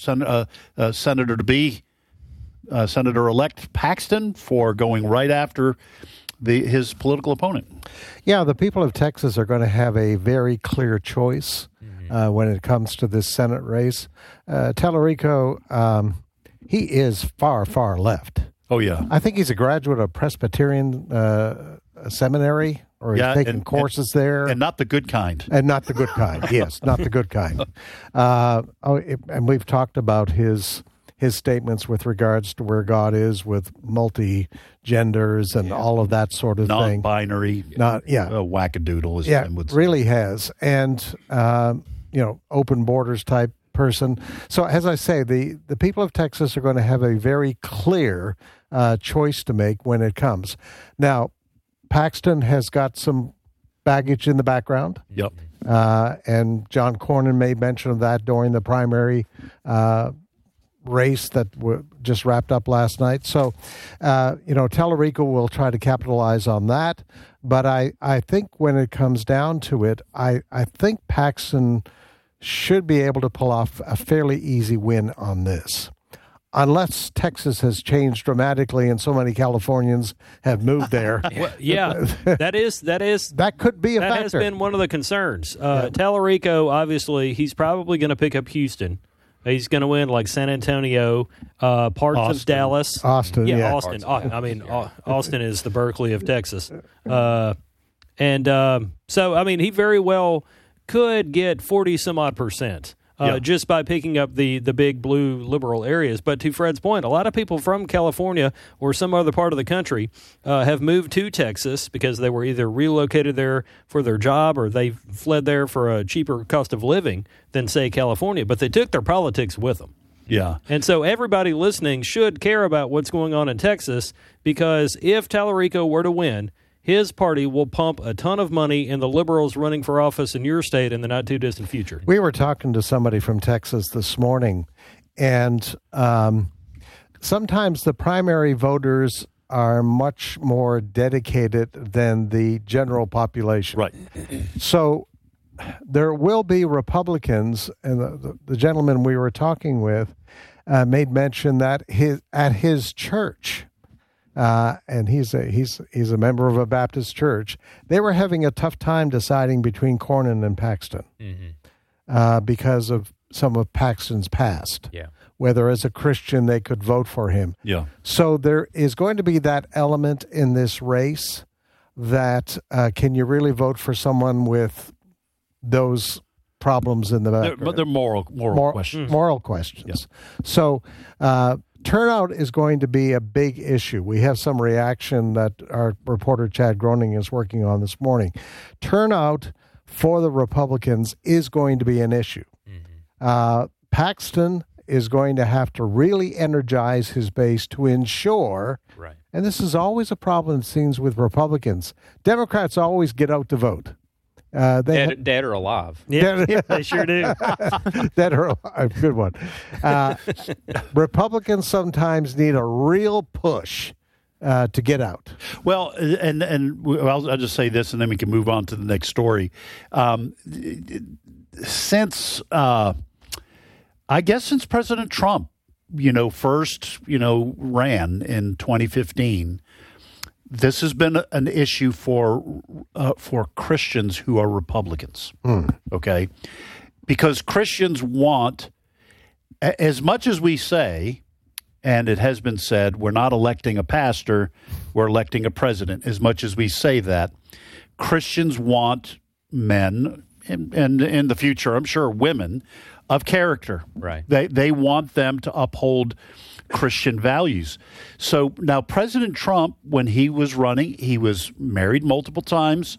Senator-to-be, Senator-elect Paxton for going right after his political opponent. Yeah, the people of Texas are going to have a very clear choice when it comes to this Senate race. Tallarico, he is far, far left. Oh, yeah. I think he's a graduate of Presbyterian seminary, or he's taking courses there. And not the good kind. And not the good kind, yes, not the good kind. And we've talked about his statements with regards to where God is with multi-genders and all of that sort of thing. Non-binary, wackadoodle. As Yeah, would say. really has. And, open borders type person. So as I say, the people of Texas are going to have a very clear choice to make when it comes. Now, Paxton has got some baggage in the background. Yep. And John Cornyn made mention of that during the primary race that just wrapped up last night. So, Tallarico will try to capitalize on that. But I think when it comes down to it, I think Paxton should be able to pull off a fairly easy win on this. Unless Texas has changed dramatically and so many Californians have moved there. That could be a factor. That has been one of the concerns. Tallarico, obviously, he's probably going to pick up Houston. He's going to win like San Antonio, parts of Dallas. Austin. Austin. Austin is the Berkeley of Texas. So, he very well could get 40-some-odd% just by picking up the big blue liberal areas. But to Fred's point, a lot of people from California or some other part of the country have moved to Texas because they were either relocated there for their job or they fled there for a cheaper cost of living than, say, California. But they took their politics with them. Yeah. And so everybody listening should care about what's going on in Texas, because if Tallarico were to win, his party will pump a ton of money in the liberals running for office in your state in the not-too-distant future. We were talking to somebody from Texas this morning, and sometimes the primary voters are much more dedicated than the general population. Right. So there will be Republicans, and the gentleman we were talking with made mention that at his church, and he's a member of a Baptist church, they were having a tough time deciding between Cornyn and Paxton because of some of Paxton's past. Yeah. Whether as a Christian they could vote for him. Yeah. So there is going to be that element in this race that can you really vote for someone with those problems in the background? But they're moral questions. Moral questions. Yeah. So turnout is going to be a big issue. We have some reaction that our reporter Chad Groening is working on this morning. Turnout for the Republicans is going to be an issue. Paxton is going to have to really energize his base to ensure, and this is always a problem it seems with Republicans. Democrats always get out to vote. Dead or alive. Yeah, they sure do. Dead or alive. Good one. Republicans sometimes need a real push to get out. Well, and I'll just say this, and then we can move on to the next story. Since President Trump, first, ran in 2015. This has been an issue for Christians who are Republicans, okay? Because Christians want, as much as we say, and it has been said, we're not electing a pastor, we're electing a president. As much as we say that, Christians want men, and in the future, I'm sure, women of character. Right. They want them to uphold Christian values. So now President Trump, when he was running, he was married multiple times,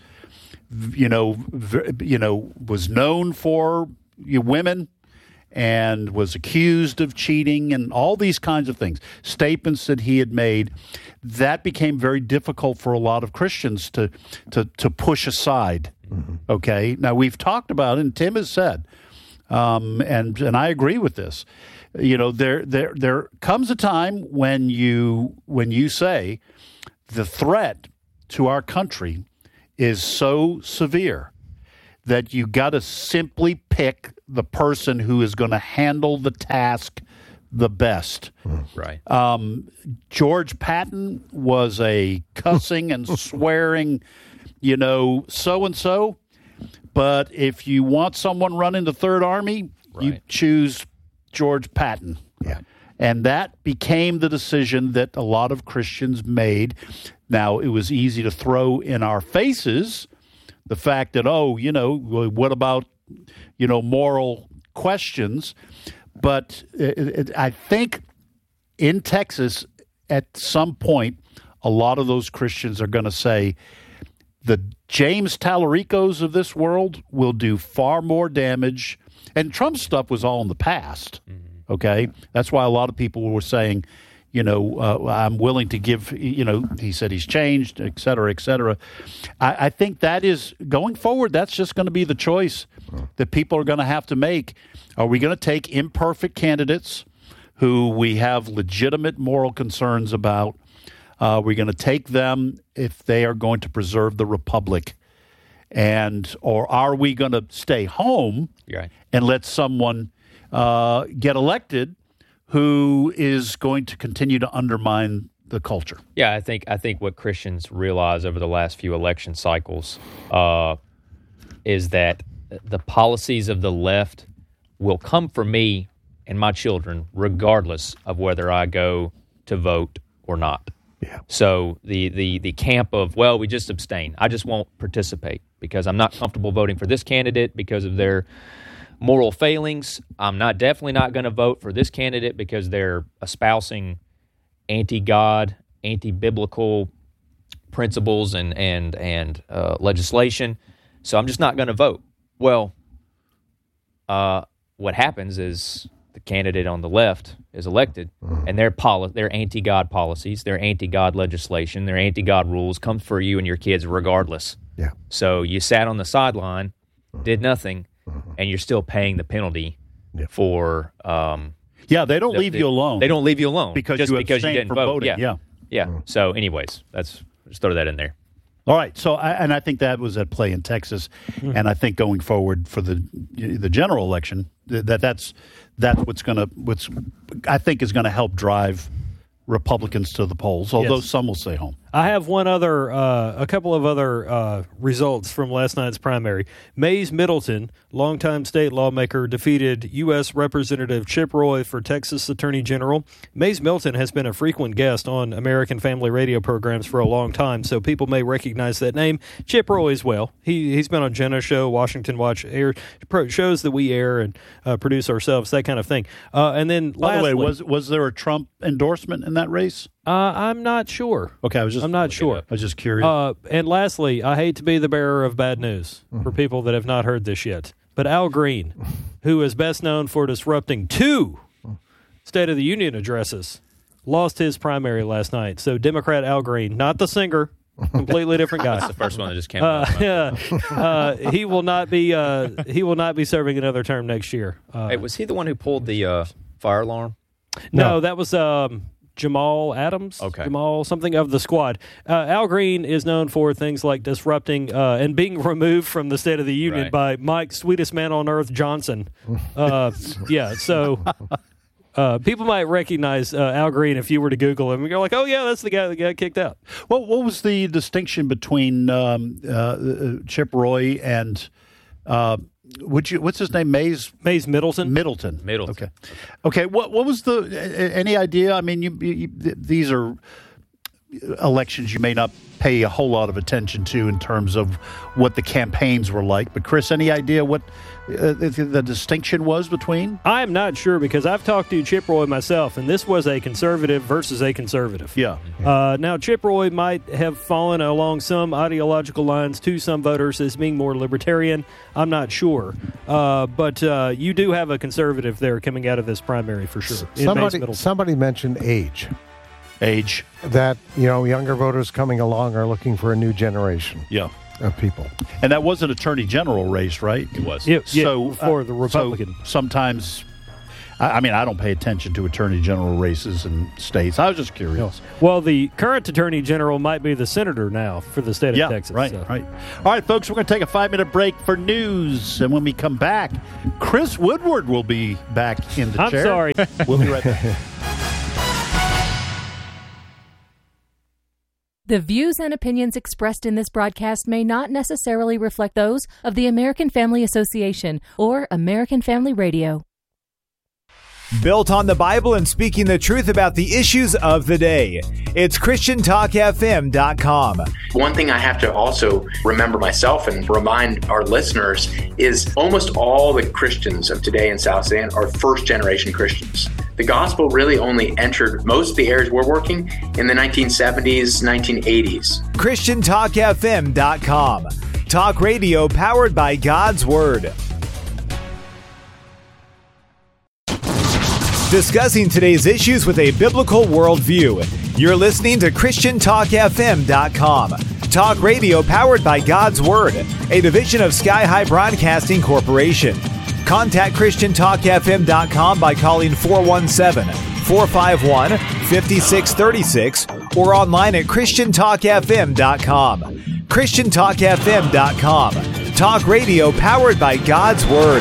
was known for women and was accused of cheating and all these kinds of things, statements that he had made. That became very difficult for a lot of Christians to push aside. Okay. Now we've talked about it, and Tim has said, and I agree with this. There comes a time when you say the threat to our country is so severe that you got to simply pick the person who is going to handle the task the best. Right. George Patton was a cussing and swearing, so-and-so. But if you want someone running the Third Army, you choose George Patton. Yeah. And that became the decision that a lot of Christians made. Now, it was easy to throw in our faces the fact that, what about, moral questions? But I think in Texas, at some point, a lot of those Christians are going to say the James Tallaricos of this world will do far more damage. And Trump's stuff was all in the past, okay? That's why a lot of people were saying, I'm willing to give, he said he's changed, et cetera, et cetera. I think that is, going forward, that's just going to be the choice that people are going to have to make. Are we going to take imperfect candidates who we have legitimate moral concerns about? We're going to take them if they are going to preserve the republic, or are we going to stay home and let someone get elected who is going to continue to undermine the culture? Yeah, I think what Christians realize over the last few election cycles is that the policies of the left will come for me and my children regardless of whether I go to vote or not. Yeah. So the camp of, we just abstain. I just won't participate because I'm not comfortable voting for this candidate because of their moral failings. I'm definitely not going to vote for this candidate because they're espousing anti-God, anti-biblical principles and legislation. So I'm just not going to vote. Well, what happens is the candidate on the left is elected, and their anti-God policies, their anti-God legislation, their anti-God rules come for you and your kids regardless. Yeah. So you sat on the sideline, did nothing, and you're still paying the penalty for. They don't leave you alone. They don't leave you alone because you didn't vote. Voting. Yeah. So, anyways, just throw that in there. All right. So, I think that was at play in Texas, and I think going forward for the general election, that's what's I think is going to help drive Republicans to the polls, although some will stay home. I have a couple of other results from last night's primary. Mays Middleton, longtime state lawmaker, defeated U.S. Representative Chip Roy for Texas Attorney General. Mays Middleton has been a frequent guest on American Family Radio programs for a long time, so people may recognize that name. Chip Roy as well. He's been on Jenna's show, Washington Watch, shows that we air and produce ourselves, that kind of thing. And then, by the way, was there a Trump endorsement in that race? I'm not sure. Okay, I'm not sure. I was just curious. And lastly, I hate to be the bearer of bad news for people that have not heard this yet, but Al Green, who is best known for disrupting 2 State of the Union addresses, lost his primary last night. So Democrat Al Green, not the singer, completely different guy. That's the first one that just came out. He will not be serving another term next year. Hey, was he the one who pulled the fire alarm? No, that was Jamal Adams, Jamal something of the squad. Al Green is known for things like disrupting and being removed from the State of the Union by Mike, sweetest man on earth, Johnson. So people might recognize Al Green if you were to Google him. You're like, oh, yeah, that's the guy that got kicked out. Well, what was the distinction between Chip Roy and what's his name? Mays Middleton. Okay. What was any idea? I mean, these are elections you may not pay a whole lot of attention to in terms of what the campaigns were like. But Chris, any idea what the distinction was between? I'm not sure because I've talked to Chip Roy myself, and this was a conservative versus a conservative. Yeah. Now, Chip Roy might have fallen along some ideological lines to some voters as being more libertarian. I'm not sure. But you do have a conservative there coming out of this primary for sure. Somebody mentioned age. That, younger voters coming along are looking for a new generation. Yeah. Of people. And that was an attorney general race, right? It was. For the Republican. So sometimes, I mean, I don't pay attention to attorney general races in states. I was just curious. Well, the current attorney general might be the senator now for the state of Texas. Right. All right, folks, we're going to take a 5-minute break for news. And when we come back, Chris Woodward will be back in the chair. I'm sorry. We'll be right back. The views and opinions expressed in this broadcast may not necessarily reflect those of the American Family Association or American Family Radio. Built on the Bible and speaking the truth about the issues of the day. It's ChristianTalkFM.com. One thing I have to also remember myself and remind our listeners is almost all the Christians of today in South Sudan are first-generation Christians. The gospel really only entered most of the areas we're working in the 1970s, 1980s. ChristianTalkFM.com. Talk radio powered by God's Word. Discussing today's issues with a biblical worldview. You're listening to ChristianTalkFM.com. Talk radio powered by God's Word, a division of Sky High Broadcasting Corporation. Contact ChristianTalkFM.com by calling 417-451-5636 or online at ChristianTalkFM.com. ChristianTalkFM.com. Talk radio powered by God's Word.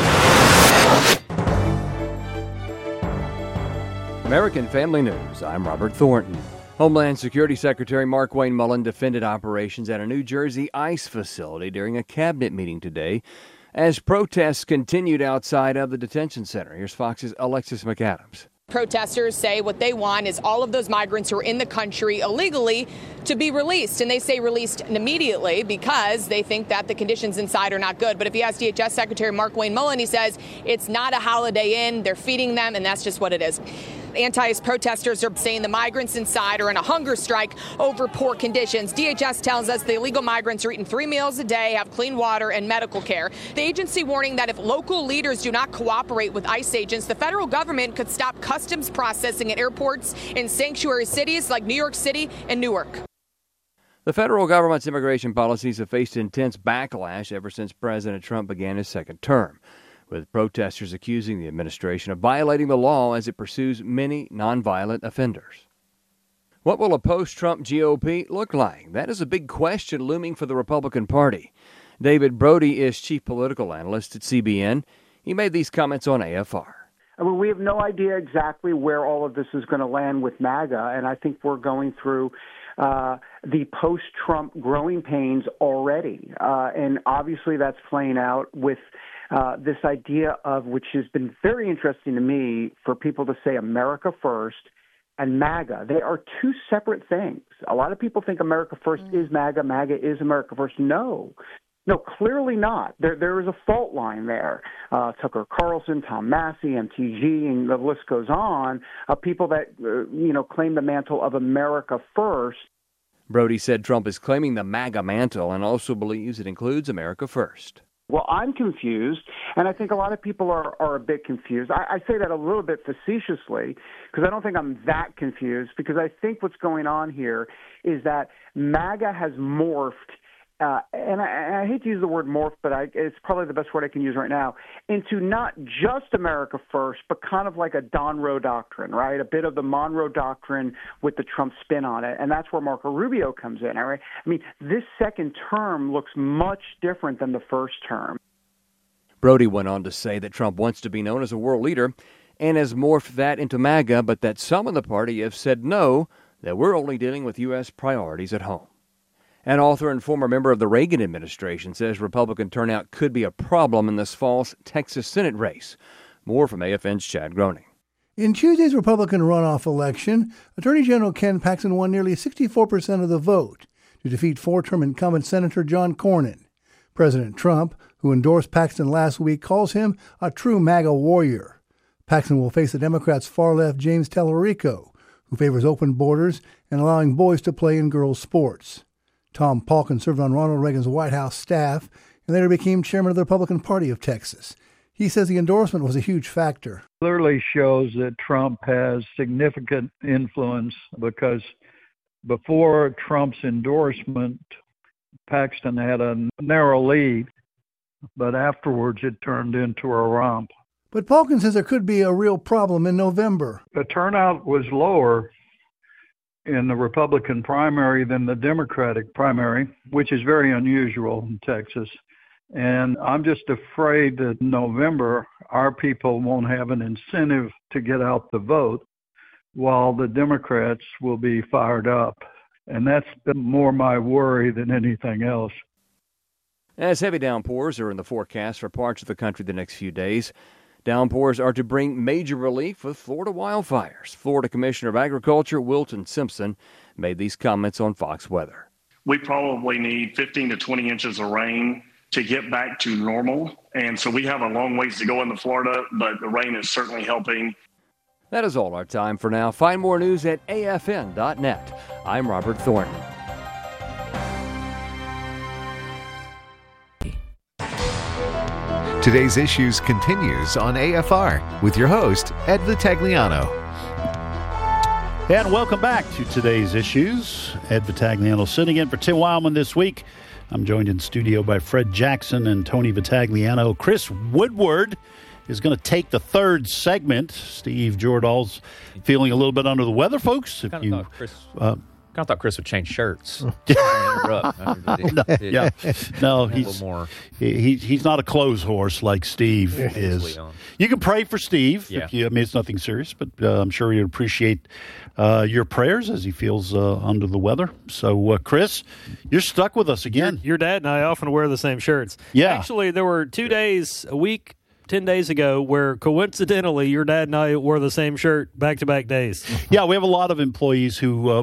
American Family News, I'm Robert Thornton. Homeland Security Secretary Markwayne Mullin defended operations at a New Jersey ICE facility during a cabinet meeting today as protests continued outside of the detention center. Here's Fox's Alexis McAdams. Protesters say what they want is all of those migrants who are in the country illegally to be released. And they say released immediately because they think that the conditions inside are not good. But if you ask DHS Secretary Markwayne Mullin, he says it's not a Holiday Inn. They're feeding them, and that's just what it is. Anti-ICE protesters are saying the migrants inside are in a hunger strike over poor conditions. DHS tells us the illegal migrants are eating 3 meals a day, have clean water and medical care. The agency warning that if local leaders do not cooperate with ICE agents, the federal government could stop customs processing at airports in sanctuary cities like New York City and Newark. The federal government's immigration policies have faced intense backlash ever since President Trump began his second term, with protesters accusing the administration of violating the law as it pursues many nonviolent offenders. What will a post-Trump GOP look like? That is a big question looming for the Republican Party. David Brody is chief political analyst at CBN. He made these comments on AFR. I mean, we have no idea exactly where all of this is going to land with MAGA, and I think we're going through the post-Trump growing pains already. And obviously that's playing out with this idea of, which has been very interesting to me, for people to say America first and MAGA. They are two separate things. A lot of people think America first is MAGA, MAGA is America first. No, clearly not. There is a fault line there. Tucker Carlson, Tom Massey, MTG, and the list goes on, of people that, claim the mantle of America first. Brody said Trump is claiming the MAGA mantle and also believes it includes America first. Well, I'm confused, and I think a lot of people are a bit confused. I say that a little bit facetiously because I don't think I'm that confused, because I think what's going on here is that MAGA has morphed, and I hate to use the word morph, but it's probably the best word I can use right now, into not just America first, but kind of like a Don Roe doctrine, right? A bit of the Monroe doctrine with the Trump spin on it, and that's where Marco Rubio comes in, all right? I mean, this second term looks much different than the first term. Brody went on to say that Trump wants to be known as a world leader and has morphed that into MAGA, but that some in the party have said no, that we're only dealing with U.S. priorities at home. An author and former member of the Reagan administration says Republican turnout could be a problem in this fall's Texas Senate race. More from AFN's Chad Groening. In Tuesday's Republican runoff election, Attorney General Ken Paxton won nearly 64% of the vote to defeat four-term incumbent Senator John Cornyn. President Trump, who endorsed Paxton last week, calls him a true MAGA warrior. Paxton will face the Democrats' far-left James Tallarico, who favors open borders and allowing boys to play in girls' sports. Tom Palkin served on Ronald Reagan's White House staff and later became chairman of the Republican Party of Texas. He says the endorsement was a huge factor. Clearly shows that Trump has significant influence, because before Trump's endorsement, Paxton had a narrow lead, but afterwards it turned into a romp. But Palkin says there could be a real problem in November. The turnout was lower in the Republican primary than the Democratic primary, which is very unusual in Texas. And I'm just afraid that in November, our people won't have an incentive to get out the vote, while the Democrats will be fired up. And that's more my worry than anything else. As heavy downpours are in the forecast for parts of the country the next few days, downpours are to bring major relief with Florida wildfires. Florida Commissioner of Agriculture Wilton Simpson made these comments on Fox Weather. We probably need 15 to 20 inches of rain to get back to normal. And so we have a long ways to go in Florida, but the rain is certainly helping. That is all our time for now. Find more news at afn.net. I'm Robert Thornton. Today's Issues continues on AFR with your host, Ed Vitagliano. And welcome back to Today's Issues. Ed Vitagliano sitting in for Tim Wildman this week. I'm joined in studio by Fred Jackson and Tony Vitagliano. Chris Woodward is going to take the third segment. Steve Jordahl's feeling a little bit under the weather, folks. I kind of thought Chris would change shirts. No, he's not a clothes horse like Steve is. You can pray for Steve. Yeah. It's nothing serious, but I'm sure he'd appreciate your prayers as he feels under the weather. So, Chris, you're stuck with us again. Your dad and I often wear the same shirts. Yeah. Actually, there were 2 days a week, 10 days ago, where coincidentally your dad and I wore the same shirt back-to-back days. Yeah, we have a lot of employees who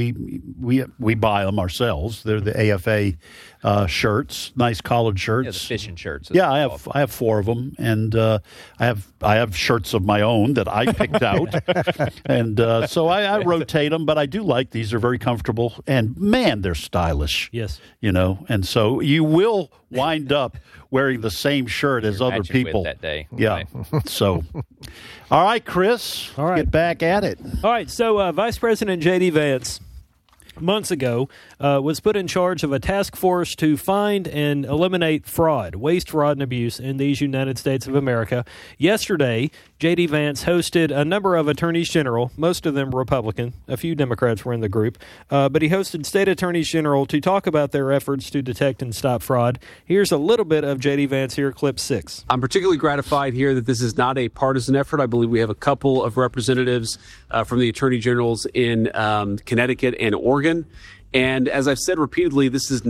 we buy them ourselves. They're the AFA shirts, nice collared shirts. Yeah, the fishing shirts. Yeah, I have 4 of them, and I have shirts of my own that I picked out, and so I rotate them. But I do like these; they're very comfortable, and man, they're stylish. Yes, and so you will wind up wearing the same shirt as other people that day. Yeah. Right. So, all right, Chris. All right, get back at it. All right. So, Vice President J.D. Vance, months ago, was put in charge of a task force to find and eliminate fraud, waste, fraud, and abuse in these United States of America. Yesterday, J.D. Vance hosted a number of attorneys general, most of them Republican. A few Democrats were in the group. But he hosted state attorneys general to talk about their efforts to detect and stop fraud. Here's a little bit of J.D. Vance here, clip 6. I'm particularly gratified here that this is not a partisan effort. I believe we have a couple of representatives from the attorney generals in Connecticut and Oregon. And as I've said repeatedly, this should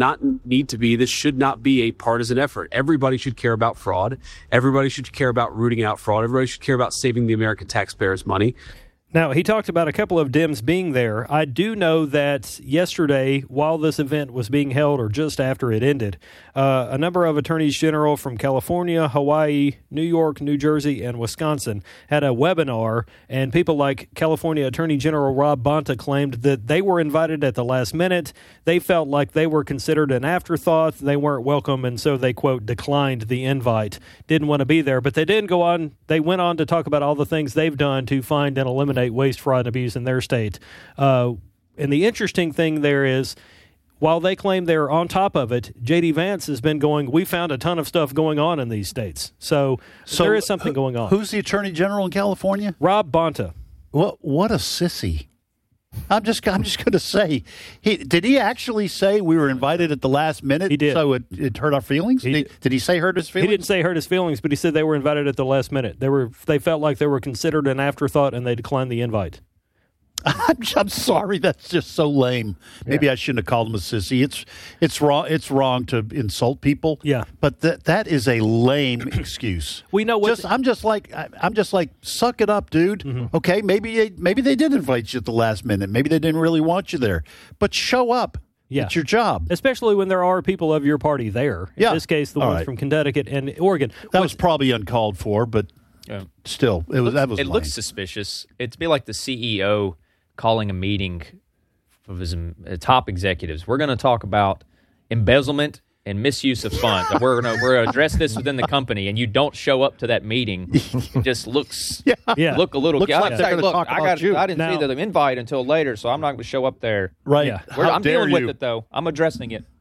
not be a partisan effort. Everybody should care about fraud. Everybody should care about rooting out fraud. Everybody should care about saving the American taxpayers' money. Now, he talked about a couple of Dems being there. I do know that yesterday, while this event was being held or just after it ended, a number of attorneys general from California, Hawaii, New York, New Jersey, and Wisconsin had a webinar, and people like California Attorney General Rob Bonta claimed that they were invited at the last minute. They felt like they were considered an afterthought. They weren't welcome, and so they, quote, declined the invite. Didn't want to be there, but they didn't go on. They went on to talk about all the things they've done to find and eliminate waste, fraud, and abuse in their state. And the interesting thing there is, while they claim they're on top of it, J.D. Vance has been going, we found a ton of stuff going on in these states. So there is something going on. Who's the Attorney General in California? Rob Bonta. What a sissy. I'm just going to say, did he actually say we were invited at the last minute? He did. So it hurt our feelings? Did he say hurt his feelings? He didn't say hurt his feelings, but he said they were invited at the last minute. They felt like they were considered an afterthought, and they declined the invite. I'm sorry. That's just so lame. Maybe I shouldn't have called him a sissy. It's wrong. It's wrong to insult people. Yeah, but that is a lame excuse. We know what. I'm just like suck it up, dude. Mm-hmm. Okay, maybe they did invite you at the last minute. Maybe they didn't really want you there, but show up. Yeah. It's your job. Especially when there are people of your party there. In this case, the ones from Connecticut and Oregon. That was probably uncalled for, but still, it looks suspicious. It'd be like the CEO calling a meeting of his top executives. We're going to talk about embezzlement and misuse of funds. We're going to address this within the company, and you don't show up to that meeting. It just looks look a little. Looks like they're going to talk about you. I didn't see the invite until later, so I'm not going to show up there. Right? Yeah. I'm dealing with it though. I'm addressing it.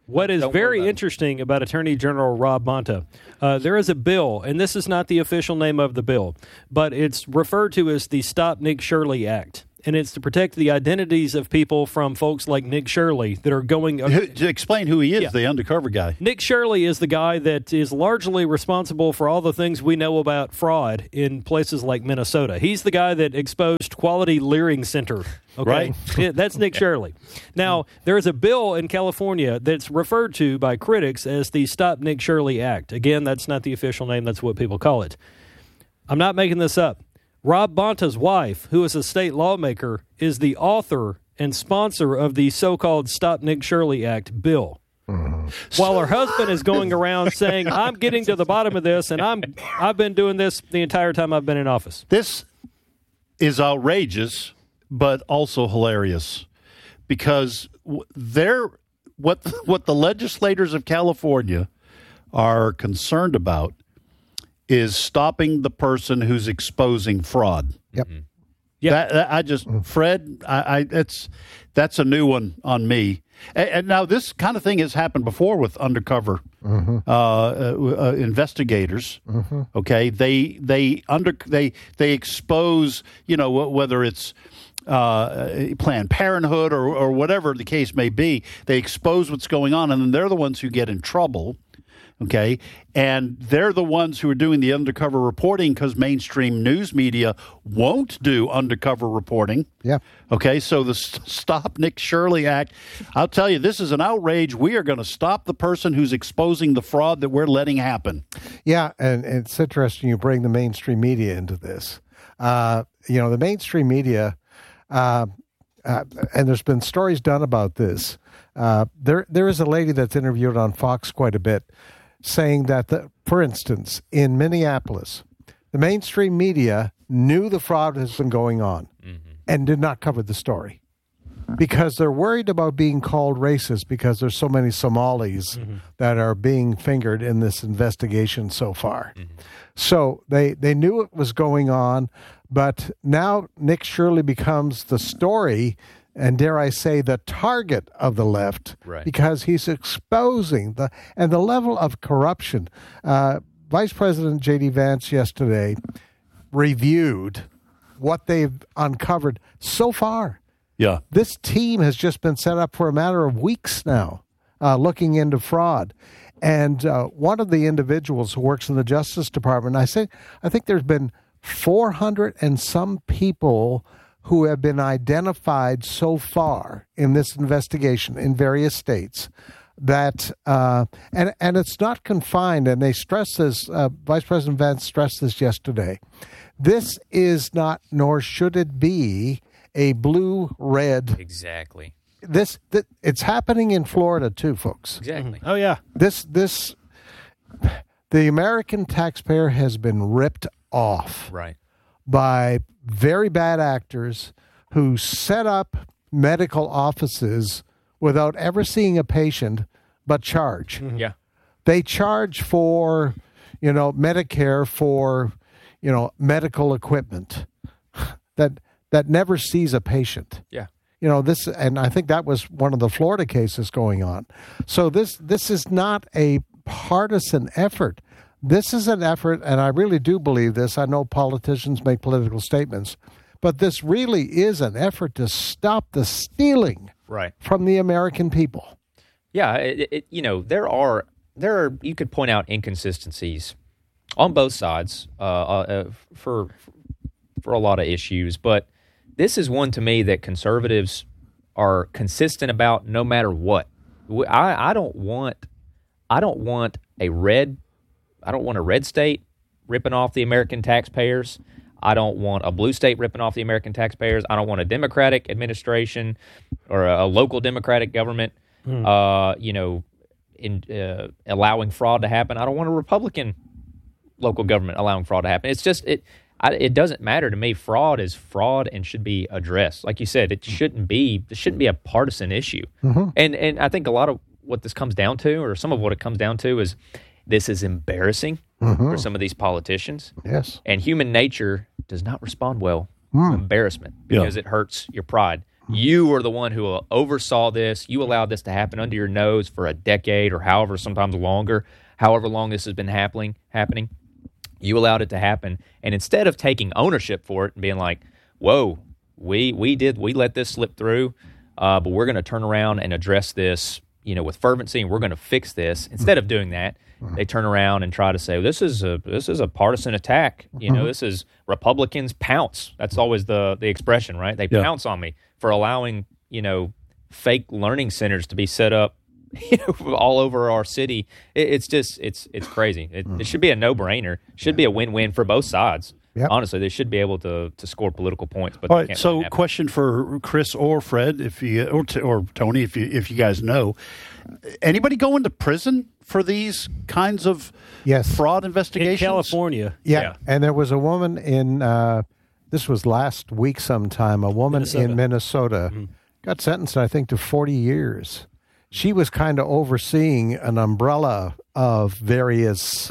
What is very interesting about Attorney General Rob Bonta, there is a bill, and this is not the official name of the bill, but it's referred to as the Stop Nick Shirley Act. And it's to protect the identities of people from folks like Nick Shirley that are going... To explain who he is, the undercover guy. Nick Shirley is the guy that is largely responsible for all the things we know about fraud in places like Minnesota. He's the guy that exposed Quality Leering Center. Okay? Right. Yeah, that's Nick Shirley. Now, there is a bill in California that's referred to by critics as the Stop Nick Shirley Act. Again, that's not the official name. That's what people call it. I'm not making this up. Rob Bonta's wife, who is a state lawmaker, is the author and sponsor of the so-called Stop Nick Shirley Act bill. While her husband is going around saying, I'm getting to the bottom of this, and I've been doing this the entire time I've been in office. This is outrageous, but also hilarious, because what the legislators of California are concerned about is stopping the person who's exposing fraud. Yep. Yeah. Fred, that's a new one on me. And now this kind of thing has happened before with undercover investigators. Okay, they expose, whether it's Planned Parenthood or whatever the case may be. They expose what's going on, and then they're the ones who get in trouble. Okay, and they're the ones who are doing the undercover reporting because mainstream news media won't do undercover reporting. Yeah. Okay, so the Stop Nick Shirley Act, I'll tell you, this is an outrage. We are going to stop the person who's exposing the fraud that we're letting happen. Yeah, and it's interesting you bring the mainstream media into this. The mainstream media, and there's been stories done about this. There is a lady that's interviewed on Fox quite a bit, saying that, for instance, in Minneapolis, the mainstream media knew the fraud has been going on and did not cover the story because they're worried about being called racist because there's so many Somalis that are being fingered in this investigation so far. So they knew it was going on, but now Nick Shirley becomes the story and dare I say the target of the left, because he's exposing the level of corruption. Vice President J.D. Vance yesterday reviewed what they've uncovered so far. Yeah. This team has just been set up for a matter of weeks now, looking into fraud. And one of the individuals who works in the Justice Department, I think there's been 400 and some people who have been identified so far in this investigation in various states that, and it's not confined, and they stress this, Vice President Vance stressed this yesterday, this is not, nor should it be, a blue-red. Exactly. It's happening in Florida too, folks. Exactly. Oh, yeah. The American taxpayer has been ripped off. Right. By very bad actors who set up medical offices without ever seeing a patient but charge. Yeah. They charge for, Medicare for, medical equipment that never sees a patient. Yeah. This, and I think that was one of the Florida cases going on. So this is not a partisan effort. This is an effort, and I really do believe this. I know politicians make political statements, but this really is an effort to stop the stealing from the American people. Yeah, there are you could point out inconsistencies on both sides for a lot of issues, but this is one to me that conservatives are consistent about no matter what. I don't want a red state ripping off the American taxpayers. I don't want a blue state ripping off the American taxpayers. I don't want a Democratic administration or a local Democratic government, allowing fraud to happen. I don't want a Republican local government allowing fraud to happen. It's just it doesn't matter to me. Fraud is fraud and should be addressed. Like you said, it shouldn't be a partisan issue. And I think a lot of what this comes down to, or some of what it comes down to, is this is embarrassing for some of these politicians. Yes. And human nature does not respond well to embarrassment because it hurts your pride. You were the one who oversaw this. You allowed this to happen under your nose for a decade or however, sometimes longer, however long this has been happening. You allowed it to happen. And instead of taking ownership for it and being like, whoa, we let this slip through, but we're going to turn around and address this, with fervency, and we're going to fix this. Instead of doing that, they turn around and try to say, this is a partisan attack. This is Republicans pounce. That's always the expression, right? They pounce on me for allowing, fake learning centers to be set up, all over our city. It's crazy. It should be a no-brainer. It should be a win-win for both sides. Yep. Honestly, they should be able to score political points. But all right. So, question for Chris or Fred, or Tony, if you guys know, anybody going to prison for these kinds of fraud investigations in California? Yeah. And there was a woman in this was last week sometime. A woman in Minnesota got sentenced, I think, to 40 years. She was kind of overseeing an umbrella of various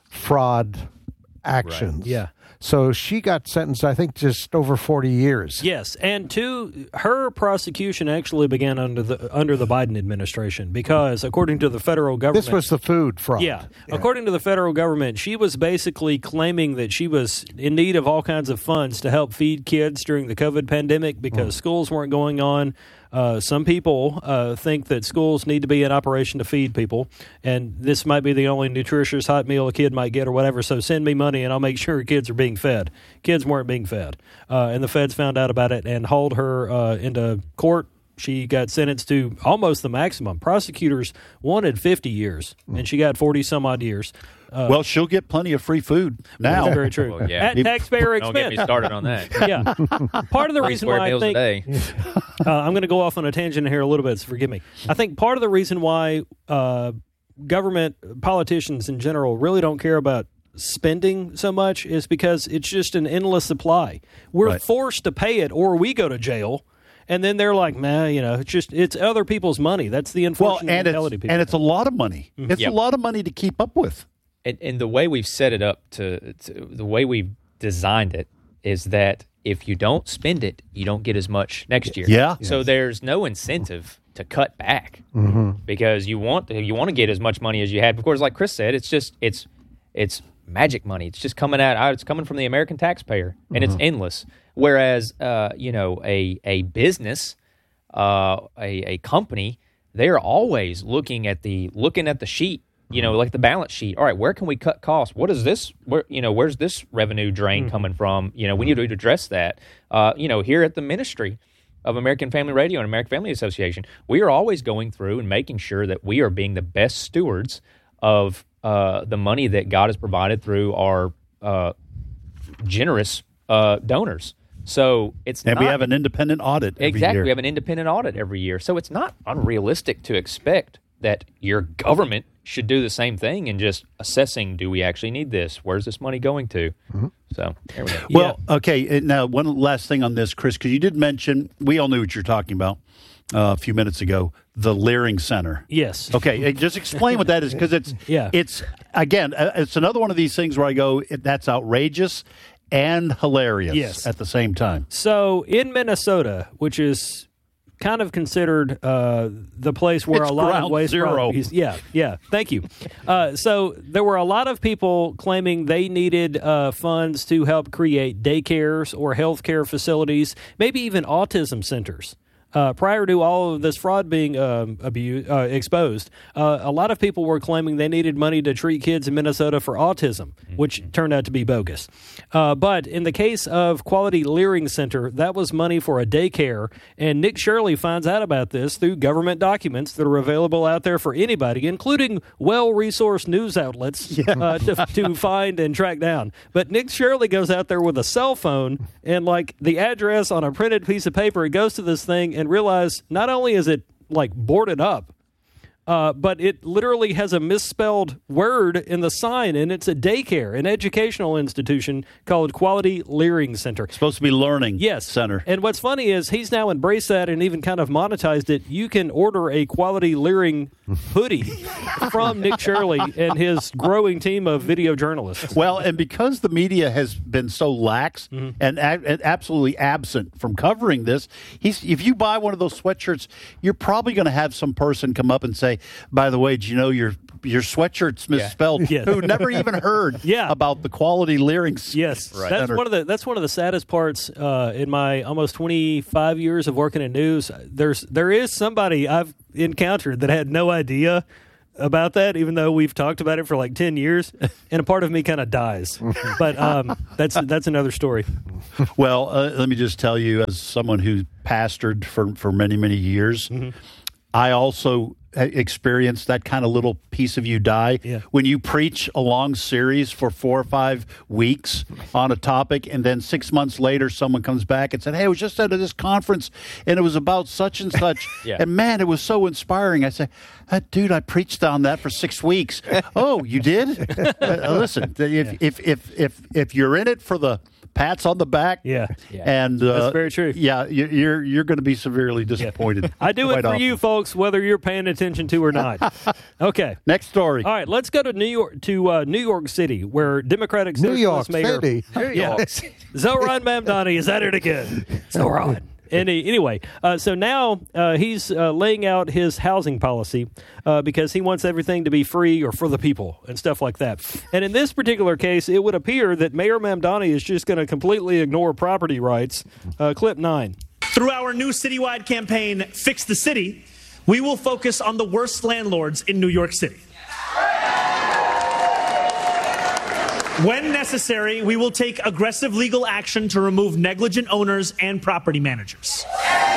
fraud actions. Right. Yeah. So she got sentenced, I think, just over 40 years. Yes, and her prosecution actually began under the Biden administration because, according to the federal government, this was the food fraud. Yeah, according to the federal government, she was basically claiming that she was in need of all kinds of funds to help feed kids during the COVID pandemic because schools weren't going on. Some people think that schools need to be in operation to feed people, and this might be the only nutritious hot meal a kid might get or whatever, so send me money and I'll make sure kids are being fed. Kids weren't being fed. And the feds found out about it and hauled her into court. She got sentenced to almost the maximum. Prosecutors wanted 50 years, and she got 40-some-odd years. Well, she'll get plenty of free food now. Very true. Well, yeah. At taxpayer expense. Don't get me started on that. Yeah. Part of the reason why I think – I'm going to go off on a tangent here a little bit, so forgive me. I think part of the reason why government politicians in general really don't care about spending so much is because it's just an endless supply. We're forced to pay it or we go to jail. And then they're like, man, it's other people's money. That's the unfortunate mentality. And it's a lot of money. Mm-hmm. It's a lot of money to keep up with. And the way we've set it up, to the way we've designed it, is that if you don't spend it, you don't get as much next year. Yeah. So there's no incentive to cut back because you want to get as much money as you had. Of course, like Chris said, it's magic money. It's just coming out. It's coming from the American taxpayer, and it's endless. Whereas, a business, a company, they're always looking at the sheet, like the balance sheet. All right, where can we cut costs? What is this? Where's this revenue drain coming from? We need to address that. Here at the Ministry of American Family Radio and American Family Association, we are always going through and making sure that we are being the best stewards of the money that God has provided through our generous donors. So we have an independent audit every year. year. We have an independent audit every year. So it's not unrealistic to expect that your government should do the same thing and just assessing, do we actually need this? Where's this money going to? So there we go. Well, okay. Now, one last thing on this, Chris, because you did mention, we all knew what you're talking about a few minutes ago, the Leering Center. Yes. Okay. Just explain what that is, because it's again, it's another one of these things where I go, that's outrageous and hilarious at the same time. So in Minnesota, which is kind of considered the place where it's a lot ground of waste zero. Yeah. Thank you. So there were a lot of people claiming they needed funds to help create daycares or healthcare facilities, maybe even autism centers. Prior to all of this fraud being exposed, a lot of people were claiming they needed money to treat kids in Minnesota for autism, which turned out to be bogus. But in the case of Quality Leering Center, that was money for a daycare, and Nick Shirley finds out about this through government documents that are available out there for anybody, including well-resourced news outlets to find and track down. But Nick Shirley goes out there with a cell phone and, the address on a printed piece of paper, it goes to this thing and realize not only is it boarded up, but it literally has a misspelled word in the sign, and it's a daycare, an educational institution called Quality Learning Center. It's supposed to be learning Yes. center. And what's funny is he's now embraced that and even kind of monetized it. You can order a Quality Learning hoodie from Nick Shirley and his growing team of video journalists. Well, and because the media has been so lax and absolutely absent from covering this, if you buy one of those sweatshirts, you're probably going to have some person come up and say, by the way, do you know your sweatshirt's misspelled? Yeah. Who never even heard about the Quality Learning Yes, Right. that's one of the saddest parts in my almost 25 years of working in news. There is somebody I've encountered that had no idea about that, even though we've talked about it for like 10 years, and a part of me kind of dies. But that's another story. Well, let me just tell you, as someone who pastored for many, many years, I also experienced that kind of little piece of you die. Yeah. When you preach a long series for 4 or 5 weeks on a topic, and then 6 months later someone comes back and said, hey, I was just at this conference and it was about such and such. And man, it was so inspiring. I say, dude, I preached on that for 6 weeks. Oh, you did? Listen, if you're in it for the pats on the back, and that's very true. Yeah, you're going to be severely disappointed. I do it for often. you folks, whether you're paying attention to or not. Okay, next story. All right, let's go to New York City, where Democratic New York Socialist Mayor City. Zohran Mamdani is at it again. Zohran. Anyway, so now he's laying out his housing policy because he wants everything to be free or for the people and stuff like that. And in this particular case, it would appear that Mayor Mamdani is just going to completely ignore property rights. Clip 9. Through our new citywide campaign, Fix the City, we will focus on the worst landlords in New York City. When necessary, we will take aggressive legal action to remove negligent owners and property managers.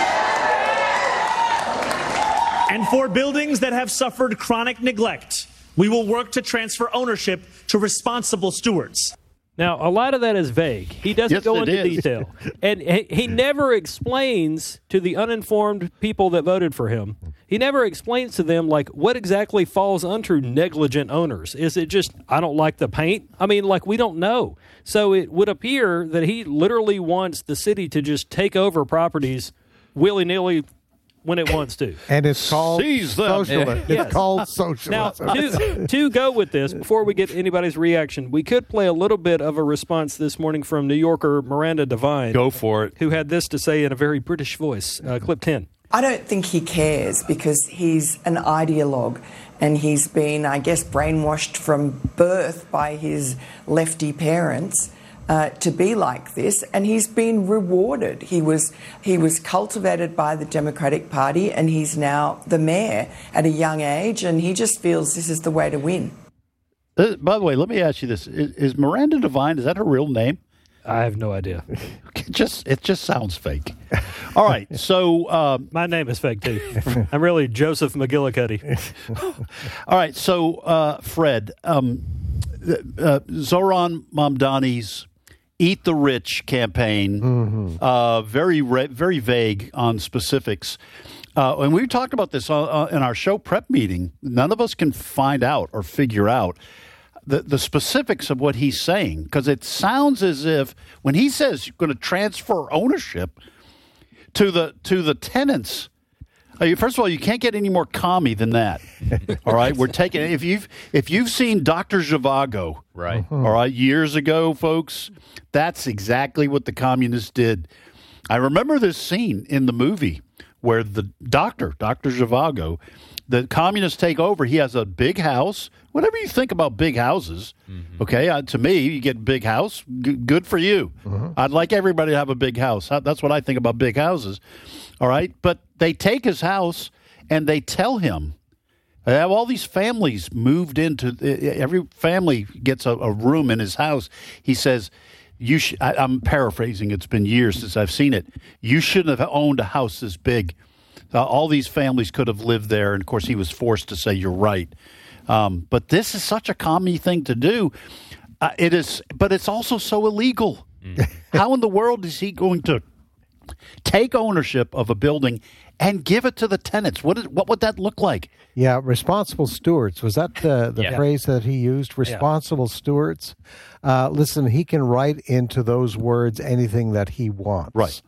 And for buildings that have suffered chronic neglect, we will work to transfer ownership to responsible stewards. Now, a lot of that is vague. He doesn't go into detail. And he never explains to the uninformed people that voted for him, he never explains to them, like, what exactly falls under negligent owners. Is it just, I don't like the paint? I mean, like, we don't know. So it would appear that he literally wants the city to just take over properties willy-nilly when it wants to. And it's called socialism. Yes. It's called socialism. Now, to go with this, before we get anybody's reaction, we could play a little bit of a response this morning from New Yorker Miranda Devine. Go for it. Who had this to say in a very British voice. Clip 10. I don't think he cares because he's an ideologue and he's been, I guess, brainwashed from birth by his lefty parents to be like this, and he's been rewarded. He was cultivated by the Democratic Party, and he's now the mayor at a young age, and he just feels this is the way to win. By the way, let me ask you this: Is Miranda Devine? Is that her real name? I have no idea. It just sounds fake. All right, so my name is fake too. I'm really Joseph McGillicuddy. All right, so Fred, Zohran Mamdani's Eat the Rich campaign, very vague on specifics. And we talked about this in our show prep meeting. None of us can find out or figure out the specifics of what he's saying, because it sounds as if when he says you're going to transfer ownership to the tenants. First of all, you can't get any more commie than that. All right, we're taking if you've seen Dr. Zhivago, right? All right, years ago, folks, that's exactly what the communists did. I remember this scene in the movie where the Dr. Zhivago, the communists take over. He has a big house. Whatever you think about big houses, okay, to me, you get a big house, good for you. I'd like everybody to have a big house. That's what I think about big houses. All right, but they take his house and they tell him, they have all these families moved into, every family gets a room in his house. He says, I'm paraphrasing, it's been years since I've seen it. You shouldn't have owned a house this big. All these families could have lived there, and of course he was forced to say, you're right. But this is such a commie thing to do. It is, but it's also so illegal. How in the world is he going to Take ownership of a building and give it to the tenants. What would that look like? Yeah, responsible stewards. Was that the phrase that he used? Responsible stewards. Listen, he can write into those words anything that he wants. Right.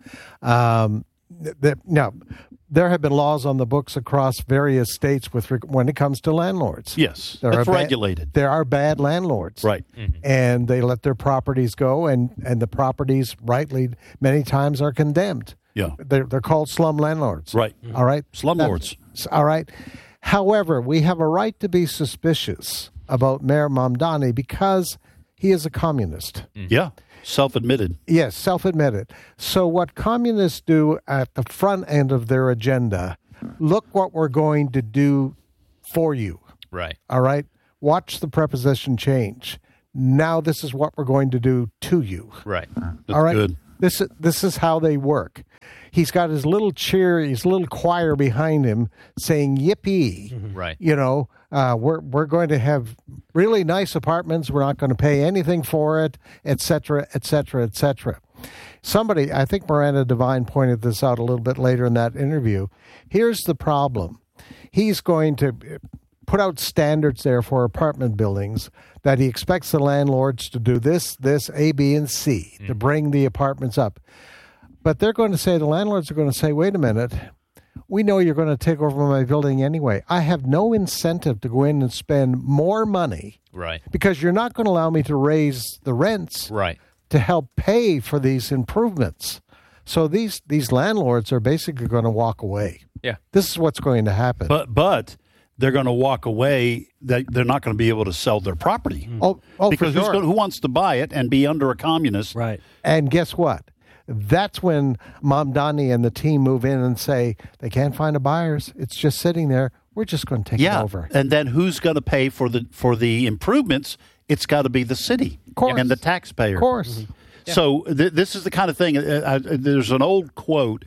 Now, there have been laws on the books across various states when it comes to landlords. Yes, that's regulated. There are bad landlords. Right. And they let their properties go, and the properties, rightly, many times are condemned. Yeah. They're called slum landlords. Right. All right? Slumlords. All right. However, we have a right to be suspicious about Mayor Mamdani because he is a communist. Yeah. Self-admitted. Yes, self-admitted. So what communists do at the front end of their agenda, look what we're going to do for you. Right. All right? Watch the preposition change. Now this is what we're going to do to you. Right. That's all right? Good. This is how they work. He's got his little cheer, his little choir behind him saying, yippee. Right. You know, we're going to have really nice apartments. We're not going to pay anything for it, et cetera, et cetera, et cetera. Somebody, I think Miranda Devine pointed this out a little bit later in that interview. Here's the problem. He's going to put out standards there for apartment buildings that he expects the landlords to do this, A, B, and C to bring the apartments up. But they're going to say, the landlords are going to say, wait a minute, we know you're going to take over my building anyway. I have no incentive to go in and spend more money. Right. Because you're not going to allow me to raise the rents. Right. To help pay for these improvements. So these landlords are basically going to walk away. Yeah. This is what's going to happen. But they're going to walk away. They're not going to be able to sell their property. Oh, because for sure. who wants to buy it and be under a communist? Right. And guess what? That's when Mamdani and the team move in and say, they can't find a buyers. It's just sitting there. We're just going to take it over. And then who's going to pay for the improvements? It's got to be the city and the taxpayer. Of course. Mm-hmm. Yeah. So this is the kind of thing. There's an old quote.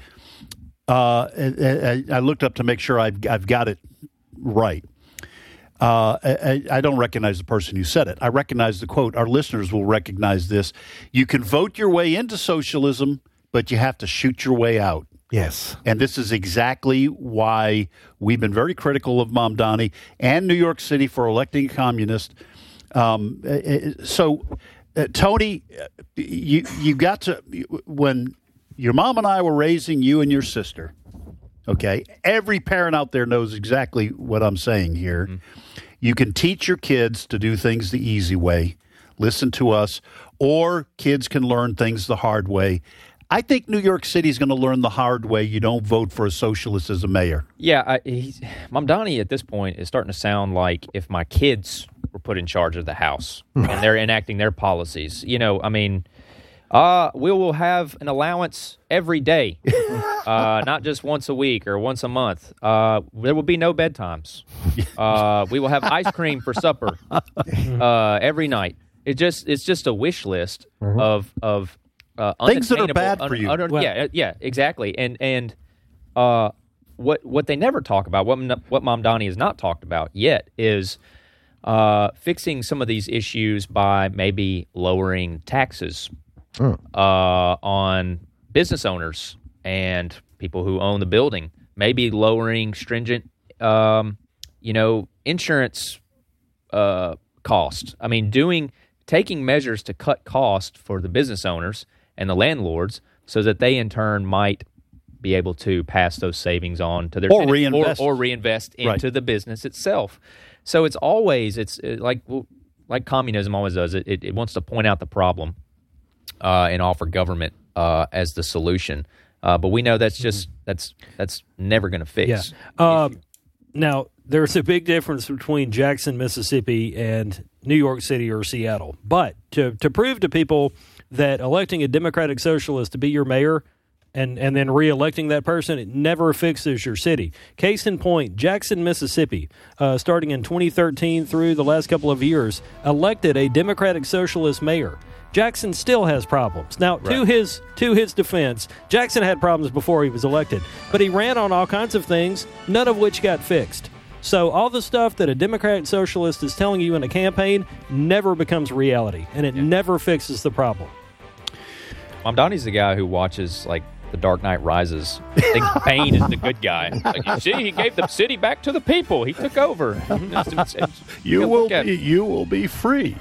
I looked up to make sure I've got it right. I don't recognize the person who said it. I recognize the quote. Our listeners will recognize this. You can vote your way into socialism, but you have to shoot your way out. Yes. And this is exactly why we've been very critical of Mamdani and New York City for electing a communist. Tony, you got to, when your mom and I were raising you and your sister, okay, every parent out there knows exactly what I'm saying here. Mm-hmm. You can teach your kids to do things the easy way, listen to us, or kids can learn things the hard way. I think New York City is going to learn the hard way. You don't vote for a socialist as a mayor. Yeah, Mamdani at this point is starting to sound like if my kids were put in charge of the house and they're enacting their policies. You know, I mean, we will have an allowance every day, not just once a week or once a month. There will be no bedtimes. We will have ice cream for supper every night. It's just a wish list of things that are bad for you. Yeah, exactly. And what they never talk about, what Mamdani has not talked about yet, is fixing some of these issues by maybe lowering taxes on business owners and people who own the building. Maybe lowering stringent, insurance cost. I mean, taking measures to cut cost for the business owners and the landlords so that they in turn might be able to pass those savings on to their tenants or reinvest into the business itself. So it's like communism always does. It wants to point out the problem and offer government as the solution. But we know that's never going to fix. Yeah. Now, there's a big difference between Jackson, Mississippi, and New York City or Seattle. But to prove to people that electing a Democratic Socialist to be your mayor and then re-electing that person, it never fixes your city. Case in point, Jackson, Mississippi, starting in 2013 through the last couple of years, elected a Democratic Socialist mayor. Jackson still has problems. Now, to his defense, Jackson had problems before he was elected, but he ran on all kinds of things, none of which got fixed. So all the stuff that a Democratic Socialist is telling you in a campaign never becomes reality, and it never fixes the problem. Mamdani's the guy who watches like The Dark Knight Rises. I think Bane is the good guy. Like, you see, he gave the city back to the people. He took over. You will be free.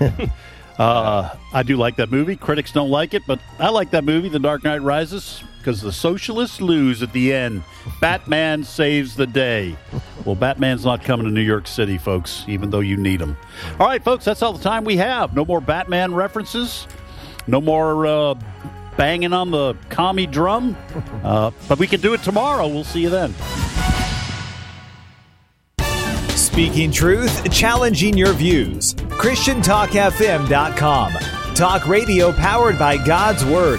I do like that movie. Critics don't like it, but I like that movie, The Dark Knight Rises, because the socialists lose at the end. Batman saves the day. Well, Batman's not coming to New York City, folks, even though you need him. All right, folks, that's all the time we have. No more Batman references. No more banging on the commie drum. But we can do it tomorrow. We'll see you then. Speaking truth, challenging your views. ChristianTalkFM.com. Talk radio powered by God's Word.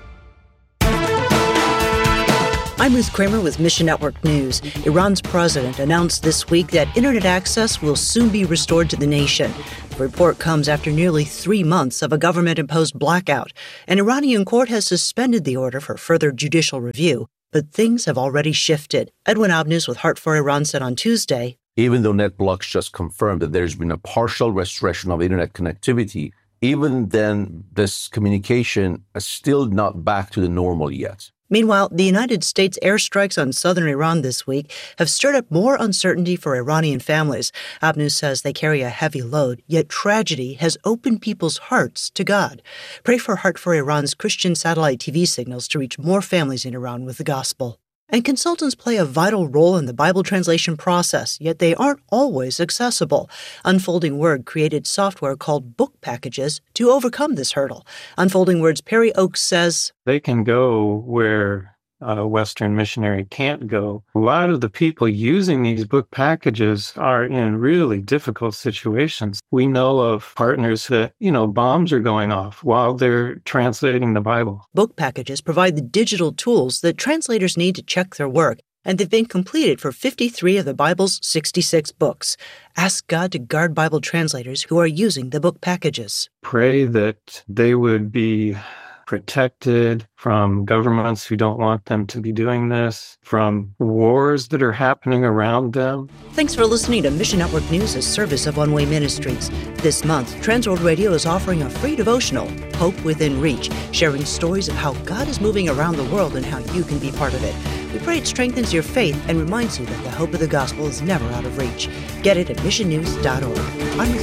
I'm Ruth Kramer with Mission Network News. Iran's president announced this week that internet access will soon be restored to the nation. The report comes after nearly 3 months of a government-imposed blackout. An Iranian court has suspended the order for further judicial review, but things have already shifted. Edwin Abnus with Heart for Iran said on Tuesday, even though NetBlocks just confirmed that there's been a partial restoration of internet connectivity, even then this communication is still not back to the normal yet. Meanwhile, the United States airstrikes on southern Iran this week have stirred up more uncertainty for Iranian families. Abnus says they carry a heavy load, yet tragedy has opened people's hearts to God. Pray for Heart for Iran's Christian satellite TV signals to reach more families in Iran with the gospel. And consultants play a vital role in the Bible translation process, yet they aren't always accessible. Unfolding Word created software called Book Packages to overcome this hurdle. Unfolding Word's Perry Oakes says, they can go where a Western missionary can't go. A lot of the people using these book packages are in really difficult situations. We know of partners that, bombs are going off while they're translating the Bible. Book packages provide the digital tools that translators need to check their work, and they've been completed for 53 of the Bible's 66 books. Ask God to guard Bible translators who are using the book packages. Pray that they would be protected from governments who don't want them to be doing this, from wars that are happening around them. Thanks for listening to Mission Network News, a service of One Way Ministries. This month, Transworld Radio is offering a free devotional, Hope Within Reach, sharing stories of how God is moving around the world and how you can be part of it. We pray it strengthens your faith and reminds you that the hope of the gospel is never out of reach. Get it at missionnews.org. I'm